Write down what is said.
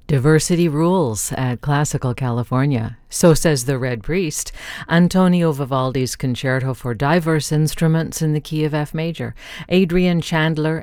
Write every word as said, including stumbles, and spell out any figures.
Diversity rules at Classical California. So says the Red Priest, Antonio Vivaldi's Concerto for Diverse Instruments in the Key of F Major. Adrian Chandler